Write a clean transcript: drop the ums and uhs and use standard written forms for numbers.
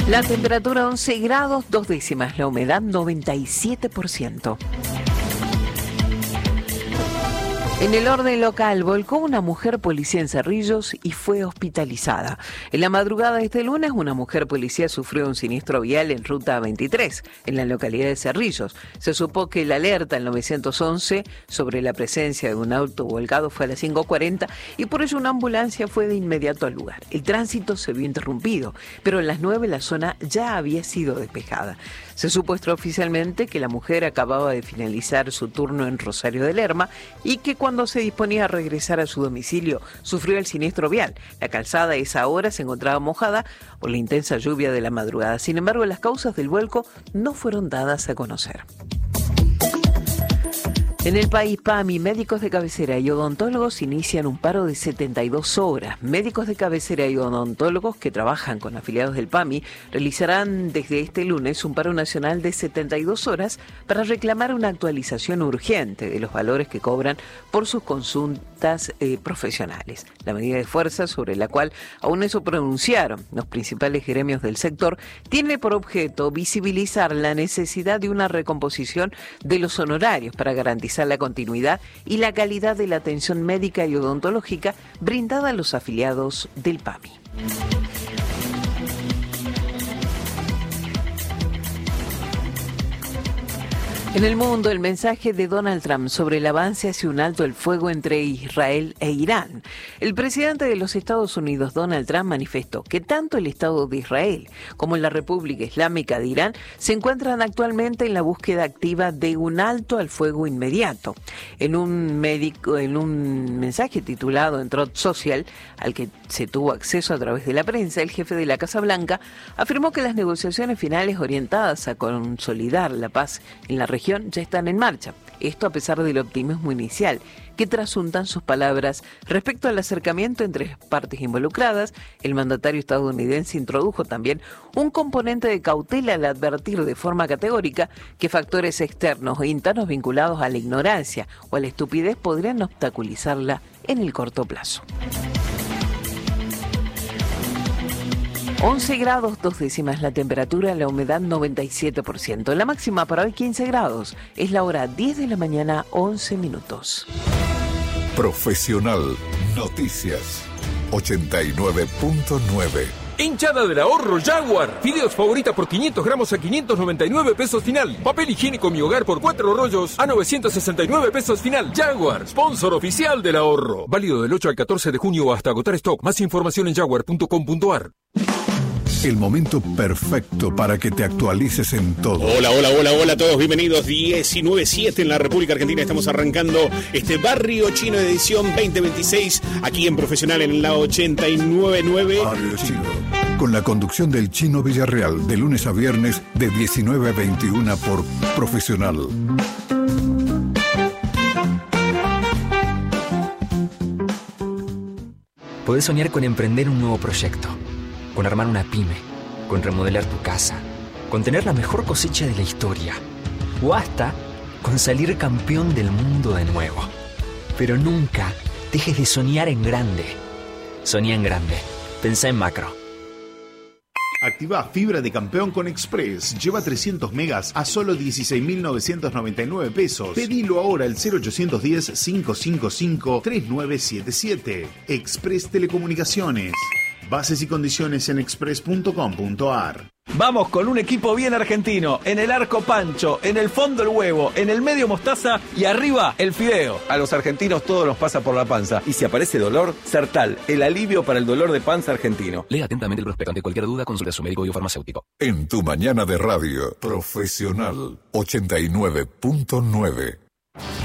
La temperatura 11 grados 2 décimas, la humedad 97%. En el orden local, volcó una mujer policía en Cerrillos y fue hospitalizada. En la madrugada de este lunes, una mujer policía sufrió un siniestro vial en ruta 23, en la localidad de Cerrillos. Se supo que la alerta al 911 sobre la presencia de un auto volcado fue a las 5:40 y por ello una ambulancia fue de inmediato al lugar. El tránsito se vio interrumpido, pero a las 9 la zona ya había sido despejada. Se supo extraoficialmente que la mujer acababa de finalizar su turno en Rosario de Lerma y que cuando se disponía a regresar a su domicilio sufrió el siniestro vial. La calzada a esa hora se encontraba mojada por la intensa lluvia de la madrugada. Sin embargo, las causas del vuelco no fueron dadas a conocer. En el país, PAMI, médicos de cabecera y odontólogos inician un paro de 72 horas. Médicos de cabecera y odontólogos que trabajan con afiliados del PAMI realizarán desde este lunes un paro nacional de 72 horas para reclamar una actualización urgente de los valores que cobran por sus consultas profesionales. La medida de fuerza, sobre la cual aún no se pronunciaron los principales gremios del sector, tiene por objeto visibilizar la necesidad de una recomposición de los honorarios para garantizar la continuidad y la calidad de la atención médica y odontológica brindada a los afiliados del PAMI. En el mundo, el mensaje de Donald Trump sobre el avance hacia un alto el fuego entre Israel e Irán. El presidente de los Estados Unidos, Donald Trump, manifestó que tanto el Estado de Israel como la República Islámica de Irán se encuentran actualmente en la búsqueda activa de un alto al fuego inmediato. En un mensaje titulado en Truth Social, al que se tuvo acceso a través de la prensa, el jefe de la Casa Blanca afirmó que las negociaciones finales orientadas a consolidar la paz en la región ya están en marcha. Esto a pesar del optimismo inicial que trasuntan sus palabras respecto al acercamiento entre las partes involucradas. El mandatario estadounidense introdujo también un componente de cautela al advertir de forma categórica que factores externos e internos vinculados a la ignorancia o a la estupidez podrían obstaculizarla en el corto plazo. 11 grados 2 décimas la temperatura, la humedad 97%. La máxima para hoy 15 grados. Es la hora 10 de la mañana, 11 minutos. Profesional Noticias 89.9. Hinchada del ahorro Jaguar. Fideos favorita por 500 gramos a 599 pesos final. Papel higiénico Mi Hogar por 4 rollos a 969 pesos final. Jaguar, sponsor oficial del ahorro. Válido del 8 al 14 de junio hasta agotar stock. Más información en jaguar.com.ar. El momento perfecto para que te actualices en todo. Hola a todos, bienvenidos. 19:07 en la República Argentina. Estamos arrancando este Barrio Chino edición 2026 aquí en Profesional en la 89.9. Barrio Chino, con la conducción del Chino Villarreal, de lunes a viernes de 19 a 21 por Profesional. Podés soñar con emprender un nuevo proyecto, con armar una pyme, con remodelar tu casa, con tener la mejor cosecha de la historia, o hasta con salir campeón del mundo de nuevo. Pero nunca dejes de soñar en grande. Soñá en grande. Pensá en macro. Activa fibra de campeón con Express. Lleva 300 megas a solo 16.999 pesos. Pedilo ahora al 0810-555-3977. Express Telecomunicaciones. Bases y condiciones en express.com.ar. Vamos con un equipo bien argentino. En el arco Pancho, en el fondo el huevo, en el medio mostaza y arriba el fideo. A los argentinos todo nos pasa por la panza. Y si aparece dolor, Sertal, el alivio para el dolor de panza argentino. Lea atentamente el prospecto. Ante cualquier duda, consulte a su médico biofarmacéutico. En tu mañana de radio, Profesional 89.9.